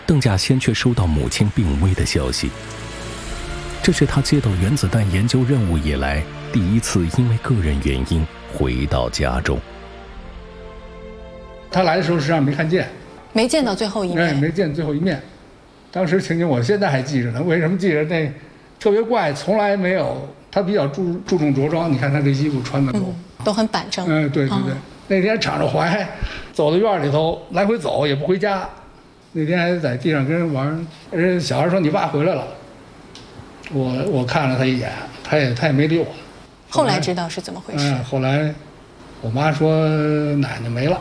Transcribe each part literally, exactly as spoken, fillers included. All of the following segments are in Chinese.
邓稼先却收到母亲病危的消息。这是他接到原子弹研究任务以来第一次因为个人原因回到家中。 他来的时候实际上没看见， 没见到最后一面， 哎，没见最后一面。当时情景我现在还记着呢。为什么记着？那特别怪，从来没有。他比较注注重着装，你看他这衣服穿的都、 嗯、都很板正。 嗯，对对对。哦、那天敞着怀，走到院里头来回走，也不回家。那天还在地上跟人玩，人小孩说：“你爸回来了。”我我看了他一眼，他也他也没理我。 后来知道是怎么回事。 嗯，后来我妈说奶奶没了。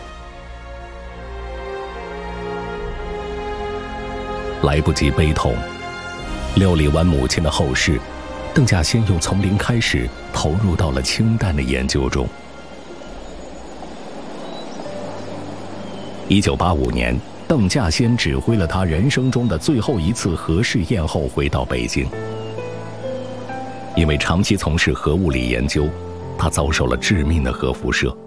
来不及悲痛，料理完母亲的后事，邓稼先又从零开始投入到了氢弹的研究中。一九八五年，邓稼先指挥了他人生中的最后一次核试验后回到北京。因为长期从事核物理研究，他遭受了致命的核辐射。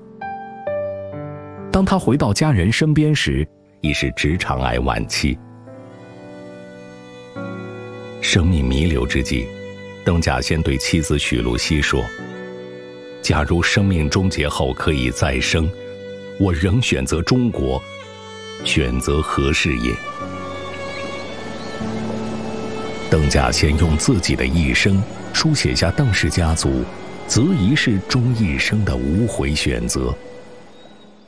当他回到家人身边时，已是直肠癌晚期。生命弥留之际，邓稼先对妻子许露西说：“假如生命终结后可以再生，我仍选择中国，选择核事业。”邓稼先用自己的一生书写下邓氏家族择一事终一生的无悔选择。